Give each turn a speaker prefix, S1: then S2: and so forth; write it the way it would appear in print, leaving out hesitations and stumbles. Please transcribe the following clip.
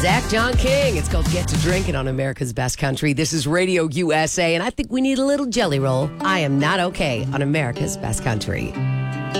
S1: Zach John King. It's called Get to Drinking on America's Best Country. This is Radio USA, and I think we need a little jelly roll. I am not okay on America's Best Country.